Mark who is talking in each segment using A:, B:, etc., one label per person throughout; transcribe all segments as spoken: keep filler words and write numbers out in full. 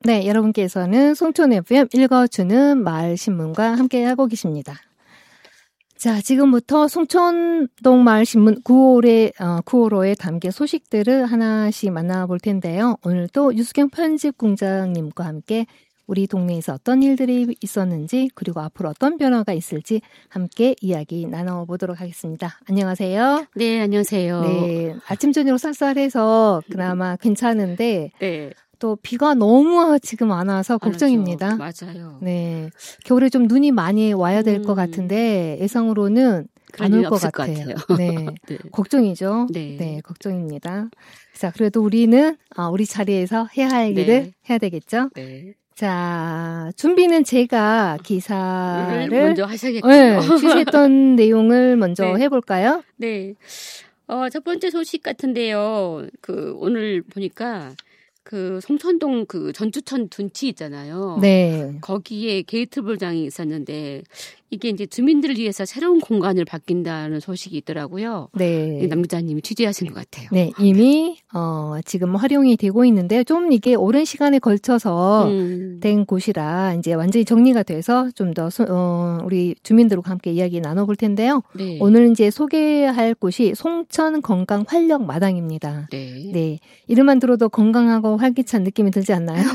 A: 네, 여러분께서는 송촌 에프엠 읽어주는 마을신문과 함께하고 계십니다. 자, 지금부터 송촌동 마을신문 구월에, 어, 구월호에 담긴 소식들을 하나씩 만나볼 텐데요. 오늘도 유수경 편집국장님과 함께 우리 동네에서 어떤 일들이 있었는지 그리고 앞으로 어떤 변화가 있을지 함께 이야기 나눠보도록 하겠습니다. 안녕하세요.
B: 네, 안녕하세요.
A: 네, 아침 저녁 쌀쌀해서 그나마 괜찮은데
B: 네.
A: 또 비가 너무 지금 안 와서 걱정입니다.
B: 맞아요.
A: 네, 겨울에 좀 눈이 많이 와야 될 것
B: 음.
A: 같은데 예상으로는 안 올 것 같아요.
B: 같아요.
A: 네,
B: 네.
A: 걱정이죠.
B: 네.
A: 네, 걱정입니다. 자, 그래도 우리는 아, 우리 자리에서 해야 할 일을
B: 네.
A: 해야 되겠죠.
B: 네.
A: 자, 준비는 제가 기사를
B: 먼저 하셔야겠죠.
A: 네, 취재했던 내용을 먼저
B: 네.
A: 해볼까요?
B: 네. 어, 첫 번째 소식 같은데요. 그 오늘 보니까 그 송천동 그 전주천 둔치 있잖아요.
A: 네.
B: 거기에 게이트볼장이 있었는데 이게 이제 주민들을 위해서 새로운 공간을 바뀐다는 소식이 있더라고요.
A: 네.
B: 남 기자님이 취재하신 것 같아요.
A: 네, 이미 어, 지금 활용이 되고 있는데 좀 이게 오랜 시간에 걸쳐서
B: 음.
A: 된 곳이라 이제 완전히 정리가 돼서 좀 더 어, 우리 주민들과 함께 이야기 나눠볼 텐데요.
B: 네.
A: 오늘 이제 소개할 곳이 송천 건강 활력 마당입니다.
B: 네.
A: 네, 이름만 들어도 건강하고 활기찬 느낌이 들지 않나요?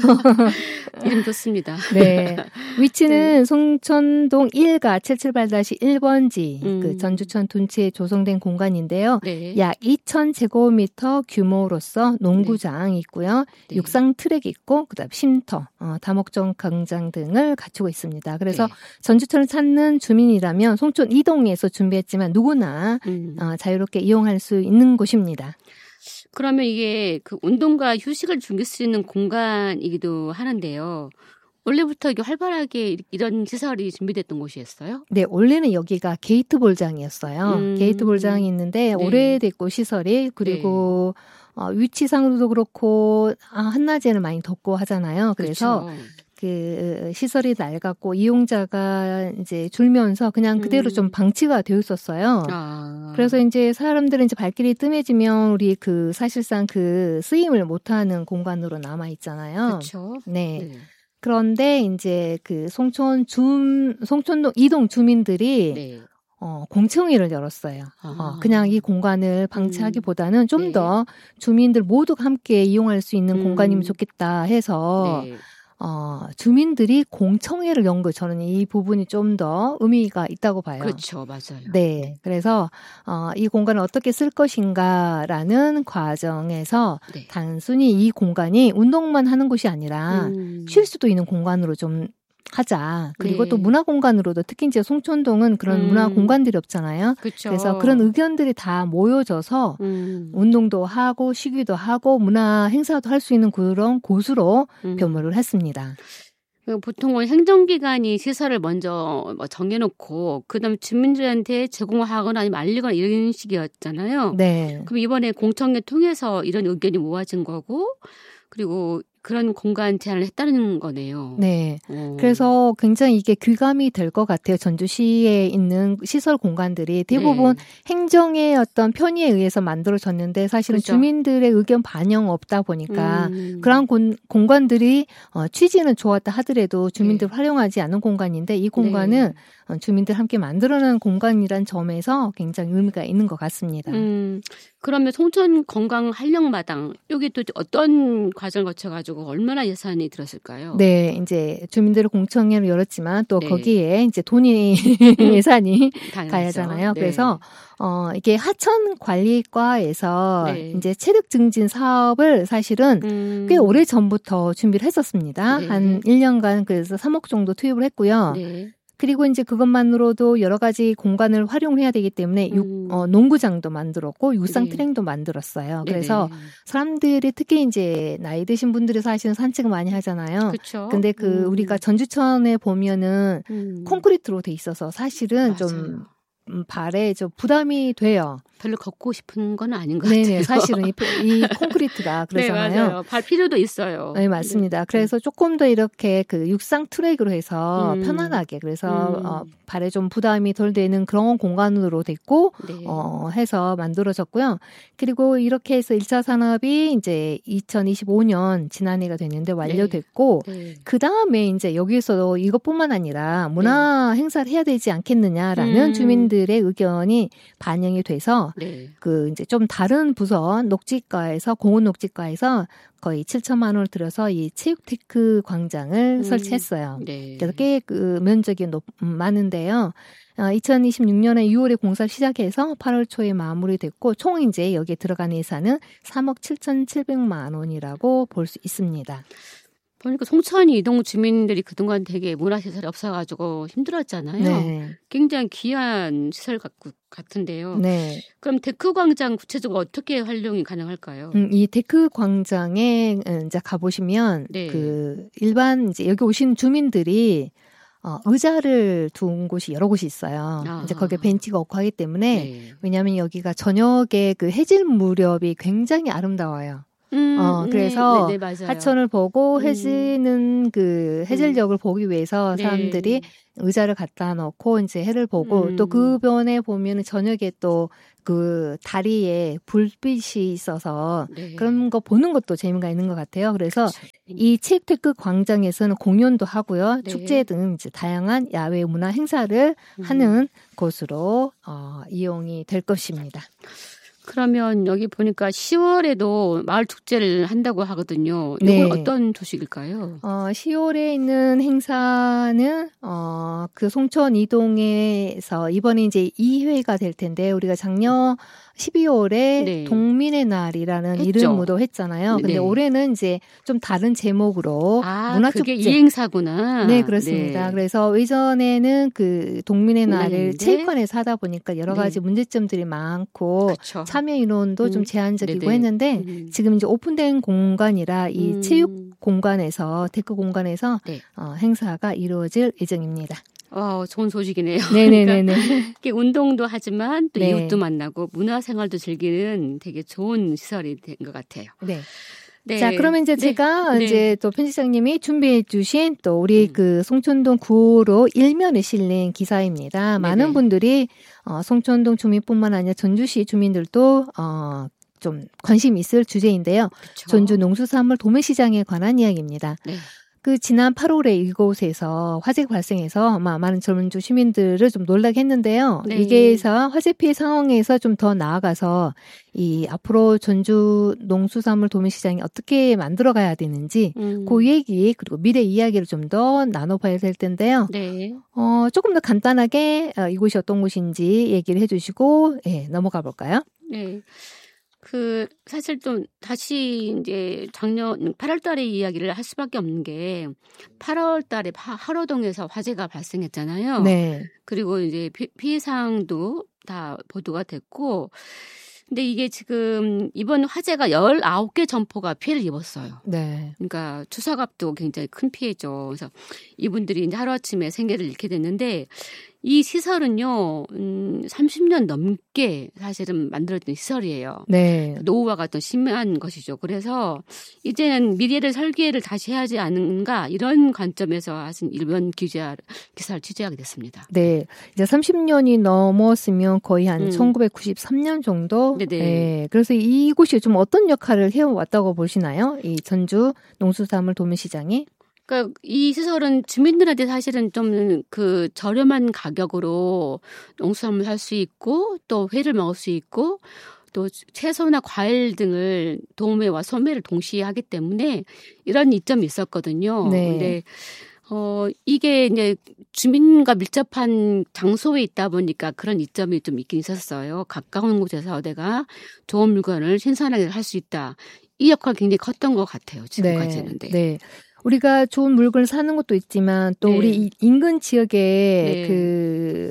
B: 이름 좋습니다.
A: 네, 위치는
B: 네.
A: 송천동 일가 칠십칠팔 일 번지
B: 음.
A: 그 전주천 둔치에 조성된 공간인데요.
B: 네.
A: 약 이천 제곱미터 규모로서 농구장이 있고요.
B: 네.
A: 육상 트랙이 있고 그다음 쉼터, 어, 다목적 광장 등을 갖추고 있습니다. 그래서
B: 네.
A: 전주천을 찾는 주민이라면 송촌 이동에서 준비했지만 누구나
B: 음.
A: 어, 자유롭게 이용할 수 있는 곳입니다.
B: 그러면 이게 그 운동과 휴식을 즐길 수 있는 공간이기도 하는데요. 원래부터 이게 활발하게 이런 시설이 준비됐던 곳이었어요?
A: 네, 원래는 여기가 게이트볼장이었어요.
B: 음.
A: 게이트볼장이 있는데
B: 네.
A: 오래됐고 시설이 그리고 네. 어, 위치상으로도 그렇고 아, 한낮에는 많이 덥고 하잖아요. 그래서
B: 그렇죠.
A: 그 시설이 낡았고 이용자가 이제 줄면서 그냥 그대로
B: 음.
A: 좀 방치가 되어 있었어요.
B: 아.
A: 그래서 이제 사람들은 이제 발길이 뜸해지면 우리 그 사실상 그 쓰임을 못하는 공간으로 남아 있잖아요.
B: 그렇죠.
A: 네.
B: 네.
A: 그런데 이제 그 송촌 주 송촌동 이동 주민들이
B: 네.
A: 어, 공청회를 열었어요.
B: 아.
A: 어, 그냥 이 공간을 방치하기보다는 좀
B: 네.
A: 더 주민들 모두가 함께 이용할 수 있는
B: 음.
A: 공간이면 좋겠다 해서
B: 네.
A: 어, 주민들이 공청회를 연 거 저는 이 부분이 좀 더 의미가 있다고 봐요.
B: 그렇죠. 맞아요.
A: 네. 그래서 어, 이 공간을 어떻게 쓸 것인가라는 과정에서
B: 네.
A: 단순히 이 공간이 운동만 하는 곳이 아니라
B: 음.
A: 쉴 수도 있는 공간으로 좀 하자. 그리고
B: 네.
A: 또 문화 공간으로도 특히 이제 송촌동은 그런
B: 음.
A: 문화 공간들이 없잖아요.
B: 그렇죠.
A: 그래서 그런 의견들이 다 모여져서
B: 음.
A: 운동도 하고 쉬기도 하고 문화 행사도 할 수 있는 그런 곳으로
B: 음.
A: 변모를 했습니다.
B: 보통은 행정기관이 시설을 먼저 정해놓고 그다음에 주민들한테 제공하거나 아니면 알리거나 이런 식이었잖아요.
A: 네.
B: 그럼 이번에 공청회 통해서 이런 의견이 모아진 거고 그리고 그런 공간 제안을 했다는 거네요.
A: 네.
B: 오.
A: 그래서 굉장히 이게 귀감이 될 것 같아요. 전주시에 있는 시설 공간들이 대부분
B: 네.
A: 행정의 어떤 편의에 의해서 만들어졌는데 사실은
B: 그렇죠.
A: 주민들의 의견 반영 없다 보니까
B: 음.
A: 그런 공, 공간들이 어, 취지는 좋았다 하더라도 주민들
B: 네.
A: 활용하지 않은 공간인데 이 공간은
B: 네.
A: 어, 주민들 함께 만들어낸 공간이란 점에서 굉장히 의미가 있는 것 같습니다.
B: 음, 그러면 송천 건강 활력마당 여기 또 어떤 과정을 거쳐가지고 얼마나 예산이 들었을까요?
A: 네, 이제 주민들을 공청회를 열었지만 또
B: 네.
A: 거기에 이제 돈이 예산이
B: 당연하죠.
A: 가야 하잖아요.
B: 네.
A: 그래서 어 이게 하천 관리과에서
B: 네.
A: 이제 체력 증진 사업을 사실은
B: 음.
A: 꽤 오래 전부터 준비를 했었습니다.
B: 네.
A: 한 일 년간 그래서 삼억 정도 투입을 했고요.
B: 네.
A: 그리고 이제 그것만으로도 여러 가지 공간을 활용해야 되기 때문에 육,
B: 음.
A: 어, 농구장도 만들었고 육상
B: 네.
A: 트랙도 만들었어요. 그래서
B: 네네.
A: 사람들이 특히 이제 나이 드신 분들이 사실은 산책을 많이 하잖아요.
B: 그렇죠.
A: 근데 그
B: 음.
A: 우리가 전주천에 보면은
B: 음.
A: 콘크리트로 돼 있어서 사실은
B: 맞아요.
A: 좀 발에 좀 부담이 돼요.
B: 별로 걷고 싶은 건 아닌 것 같아요.
A: 네네, 사실은 이, 이 콘크리트가 그러잖아요.
B: 네, 맞아요. 발 필요도 있어요.
A: 네, 맞습니다. 그래서 조금 더 이렇게 그 육상 트랙으로 해서
B: 음.
A: 편안하게 그래서
B: 음.
A: 어, 발에 좀 부담이 덜 되는 그런 공간으로 됐고
B: 네.
A: 어, 해서 만들어졌고요. 그리고 이렇게 해서 일 차 산업이 이제 이천이십오 년 지난해가 됐는데 완료됐고
B: 네.
A: 그 다음에 이제 여기서도 이것뿐만 아니라 문화 네. 행사를 해야 되지 않겠느냐라는 음. 주민들의 의견이 반영이 돼서
B: 네.
A: 그 이제 좀 다른 부서 녹지과에서 공원 녹지과에서 거의 칠천만 원을 들여서 이 체육테크 광장을 음. 설치했어요.
B: 네.
A: 그래서 꽤 그 면적이 높, 음, 많은데요. 어, 이천이십육 년에 유월에 공사 시작해서 팔월 초에 마무리됐고 총 이제 여기에 들어간 예산은 삼억 칠천칠백만 원이라고 볼 수 있습니다.
B: 보니까 송천 이동 주민들이 그동안 되게 문화시설이 없어가지고 힘들었잖아요.
A: 네.
B: 굉장히 귀한 시설 같고, 같은데요.
A: 네.
B: 그럼 데크 광장 구체적으로 어떻게 활용이 가능할까요?
A: 음, 이 데크 광장에 이제 가보시면
B: 네.
A: 그 일반 이제 여기 오신 주민들이 어, 의자를 둔 곳이 여러 곳이 있어요.
B: 아.
A: 이제 거기에 벤치가 없고 하기 때문에
B: 네.
A: 왜냐하면 여기가 저녁에 그 해질 무렵이 굉장히 아름다워요.
B: 음,
A: 어, 그래서
B: 네, 네, 네,
A: 하천을 보고
B: 음.
A: 해지는 그 해질녘을
B: 음.
A: 보기 위해서
B: 네.
A: 사람들이 의자를 갖다 놓고 이제 해를 보고
B: 음.
A: 또 그 변에 보면은 저녁에 또 그 다리에 불빛이 있어서
B: 네.
A: 그런 거 보는 것도 재미가 있는 것 같아요. 그래서
B: 그렇죠.
A: 이 체육테크 광장에서는 공연도 하고요.
B: 네.
A: 축제 등 이제 다양한 야외 문화 행사를
B: 음.
A: 하는 곳으로 어, 이용이 될 것입니다.
B: 그러면 여기 보니까 시월에도 마을 축제를 한다고 하거든요. 이건
A: 네.
B: 어떤 소식일까요?
A: 어, 시월에 있는 행사는 어, 그 송천 이동에서 이번에 이제 이 회가 될 텐데 우리가 작년 십이월에
B: 네.
A: 동민의 날이라는
B: 했죠.
A: 이름으로 했잖아요. 근데
B: 네.
A: 올해는 이제 좀 다른 제목으로
B: 아,
A: 문화축제.
B: 그게 이 행사구나.
A: 네, 그렇습니다.
B: 네.
A: 그래서 예전에는 그 동민의 날을
B: 문화인데?
A: 체육관에서 하다 보니까 여러 가지
B: 네.
A: 문제점들이 많고
B: 그쵸.
A: 참여 인원도
B: 음,
A: 좀 제한적이고
B: 네네.
A: 했는데
B: 음.
A: 지금 이제 오픈된 공간이라 이
B: 음.
A: 체육 공간에서 데크 공간에서
B: 네.
A: 어, 행사가 이루어질 예정입니다.
B: 어, 좋은 소식이네요.
A: 네네네네.
B: 그러니까 이렇게 운동도 하지만 또
A: 네.
B: 이웃도 만나고 문화생활도 즐기는 되게 좋은 시설이 된 것 같아요.
A: 네.
B: 네.
A: 자, 그러면 이제
B: 네.
A: 제가
B: 네.
A: 이제 또 편집장님이 준비해 주신 또 우리
B: 음.
A: 그 송천동 구호로 일면에 실린 기사입니다.
B: 네네.
A: 많은 분들이 어, 송천동 주민뿐만 아니라 전주시 주민들도 어, 좀 관심 있을 주제인데요.
B: 그쵸.
A: 전주 농수산물 도매시장에 관한 이야기입니다.
B: 네.
A: 그 지난 팔월에 이곳에서 화재가 발생해서 아마 많은 전주 시민들을 좀 놀라게 했는데요.
B: 네.
A: 이게서 화재 피해 상황에서 좀 더 나아가서 이 앞으로 전주 농수산물 도매시장이 어떻게 만들어가야 되는지
B: 음.
A: 그 얘기 그리고 미래 이야기를 좀 더 나눠봐야 될 텐데요.
B: 네.
A: 어, 조금 더 간단하게 어, 이곳이 어떤 곳인지 얘기를 해주시고 예, 넘어가 볼까요?
B: 네. 그 사실 좀 다시 이제 작년 팔월 달에 이야기를 할 수밖에 없는 게 팔월 달에 하로동에서 화재가 발생했잖아요.
A: 네.
B: 그리고 이제 피, 피해 사항도 다 보도가 됐고 근데 이게 지금 이번 화재가 열아홉 개 점포가 피해를 입었어요.
A: 네.
B: 그러니까 추석 앞도 굉장히 큰 피해죠. 그래서 이분들이 이제 하루아침에 생계를 잃게 됐는데 이 시설은요, 음, 삼십 년 넘게 사실은 만들어진 시설이에요.
A: 네.
B: 노후화가 더 심한 것이죠. 그래서 이제는 미래를 설계를 다시 해야 하지 않은가 이런 관점에서 하신 일본 기자, 기사를 취재하게 됐습니다.
A: 네. 이제 삼십 년이 넘었으면 거의 한
B: 음.
A: 천구백구십삼 년 정도?
B: 네네.
A: 네. 그래서 이곳이 좀 어떤 역할을 해왔다고 보시나요? 이 전주 농수산물 도매시장이?
B: 그러니까 이 시설은 주민들한테 사실은 좀 그 저렴한 가격으로 농수산물 살 수 있고 또 회를 먹을 수 있고 또 채소나 과일 등을 도매와 소매를 동시에 하기 때문에 이런 이점이 있었거든요.
A: 네.
B: 근데 어 이게 이제 주민과 밀접한 장소에 있다 보니까 그런 이점이 좀 있긴 있었어요. 가까운 곳에서 내가 좋은 물건을 신선하게 할 수 있다. 이 역할이 굉장히 컸던 것 같아요. 지금까지는.
A: 네. 네. 우리가 좋은 물건을 사는 것도 있지만 또
B: 네.
A: 우리 인근 지역의
B: 네.
A: 그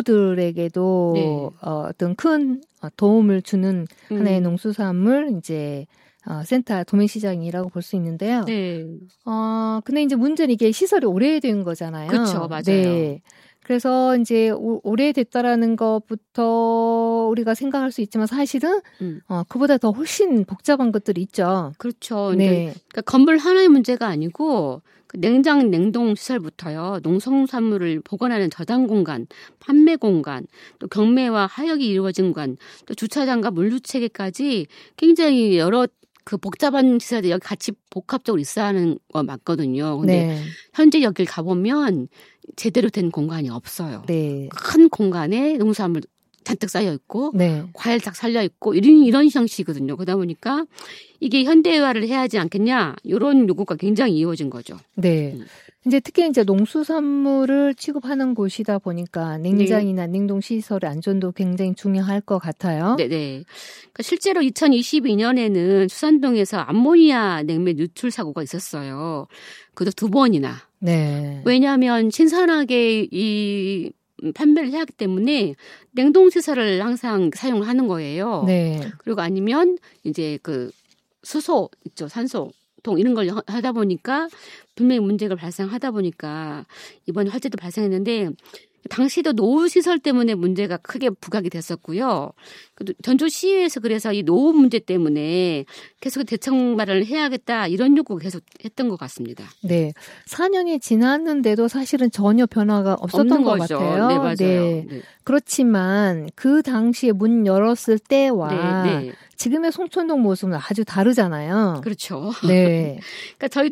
A: 농부들에게도
B: 네.
A: 어, 어떤 큰 도움을 주는
B: 음.
A: 하나의 농수산물 이제 어, 센터 도매시장이라고 볼 수 있는데요.
B: 네.
A: 어, 근데 이제 문제는 이게 시설이 오래된 거잖아요.
B: 그렇죠. 맞아요.
A: 네. 그래서 이제 오, 오래됐다라는 것부터 우리가 생각할 수 있지만 사실은
B: 음.
A: 어, 그보다 더 훨씬 복잡한 것들이 있죠.
B: 그렇죠.
A: 네.
B: 그러니까 건물 하나의 문제가 아니고 그 냉장 냉동 시설부터요. 농성산물을 보관하는 저장 공간, 판매 공간, 또 경매와 하역이 이루어진 공간, 또 주차장과 물류체계까지 굉장히 여러 그 복잡한 시설들이 여기 같이 복합적으로 있어야 하는 거 맞거든요. 근데
A: 네.
B: 현재 여길 가보면 제대로 된 공간이 없어요.
A: 네.
B: 큰 공간에 농산물 잔뜩 쌓여 있고
A: 네.
B: 과일 딱 살려 있고 이런 이런 형식이거든요. 그러다 보니까 이게 현대화를 해야 하지 않겠냐 이런 요구가 굉장히 이루어진 거죠.
A: 네.
B: 음.
A: 이제 특히 이제 농수산물을 취급하는 곳이다 보니까 냉장이나 네. 냉동 시설의 안전도 굉장히 중요할 것 같아요.
B: 네네. 그러니까 실제로 이천이십이 년에는 수산동에서 암모니아 냉매 누출 사고가 있었어요. 그것도 두 번이나.
A: 네.
B: 왜냐하면 신선하게 이 판매를 해야 하기 때문에 냉동 시설을 항상 사용을 하는 거예요.
A: 네.
B: 그리고 아니면 이제 그 수소 있죠, 산소. 통 이런 걸 하다 보니까 분명히 문제가 발생하다 보니까 이번 화재도 발생했는데 당시도 노후 시설 때문에 문제가 크게 부각이 됐었고요. 전주시에서 그래서 이 노후 문제 때문에 계속 대책 마련을 해야겠다 이런 요구가 계속 했던 것 같습니다.
A: 네, 사 년이 지났는데도 사실은 전혀 변화가 없었던 것
B: 거죠.
A: 같아요.
B: 네, 맞아요.
A: 네.
B: 네.
A: 그렇지만 그 당시에 문 열었을 때와
B: 네, 네.
A: 지금의 송천동 모습은 아주 다르잖아요.
B: 그렇죠.
A: 네.
B: 그러니까 저희